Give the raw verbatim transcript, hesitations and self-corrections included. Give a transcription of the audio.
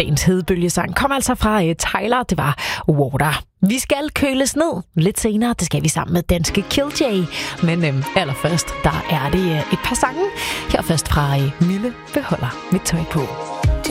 Dagens hedebølgesang kom altså fra uh, Tyler, det var Water. Vi skal køles ned lidt senere, det skal vi sammen med danske Killjay. Men øhm, allerførst, der er det uh, et par sange. Her først fra uh, Mille beholder mit tøj på.